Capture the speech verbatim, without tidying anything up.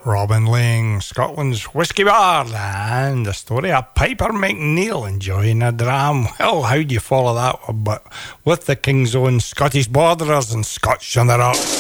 Robin Lang, Scotland's Whiskey Bard, and the story of Piper McNeill enjoying a dram. Well, how do you follow that? But with the King's Own Scottish Borderers and Scotch on the Rocks.